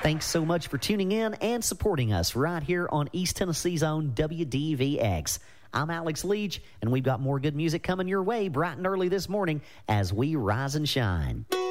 Thanks so much for tuning in and supporting us right here on East Tennessee's own WDVX. I'm Alex Leach, and we've got more good music coming your way bright and early this morning as we rise and shine.